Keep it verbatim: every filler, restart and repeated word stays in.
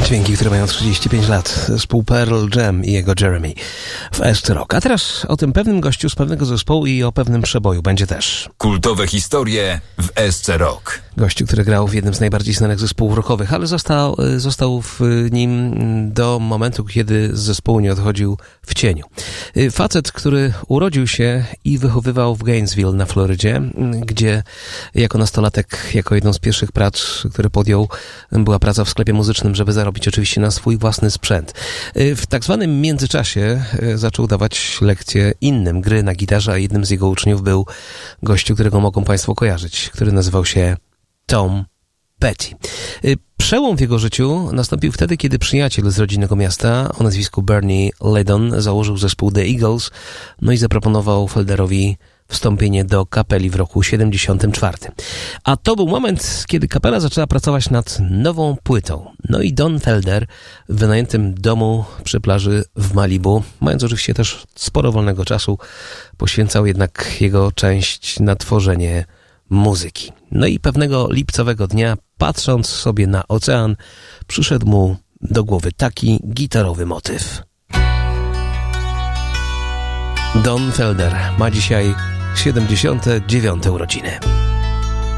Dźwięki, które mają trzydzieści pięć lat. Zespół Pearl Jam i jego Jeremy w S C Rock. A teraz o tym pewnym gościu z pewnego zespołu i o pewnym przeboju będzie też. Kultowe historie w S C Rock. Gościu, który grał w jednym z najbardziej znanych zespołów rockowych, ale został, został w nim do momentu, kiedy z zespołu nie odchodził w cieniu. Facet, który urodził się i wychowywał w Gainesville na Florydzie, gdzie jako nastolatek, jako jedną z pierwszych prac, które podjął, była praca w sklepie muzycznym, żeby zarobić oczywiście na swój własny sprzęt. W tak zwanym międzyczasie zaczął dawać lekcje innym gry na gitarze, a jednym z jego uczniów był gościu, którego mogą Państwo kojarzyć, który nazywał się Tom Petty. Przełom w jego życiu nastąpił wtedy, kiedy przyjaciel z rodzinnego miasta o nazwisku Bernie Leadon założył zespół The Eagles, no i zaproponował Felderowi wstąpienie do kapeli w roku siedemdziesiątym czwartym. A to był moment, kiedy kapela zaczęła pracować nad nową płytą. No i Don Felder w wynajętym domu przy plaży w Malibu, mając oczywiście też sporo wolnego czasu, poświęcał jednak jego część na tworzenie muzyki. No i pewnego lipcowego dnia, patrząc sobie na ocean, przyszedł mu do głowy taki gitarowy motyw. Don Felder ma dzisiaj siedemdziesiąte dziewiąte urodziny.